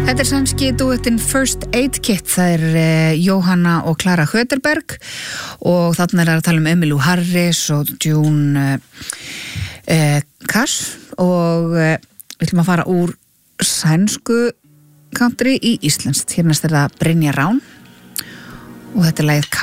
Þetta sænski duettinn First Aid Kit, það Jóhanna og Klara Höterberg og þarna að tala Emmylou Harris og June Cash og við ætlum að fara úr sænsku country í íslenskt. Hérna það Brynja Rán og þetta lagið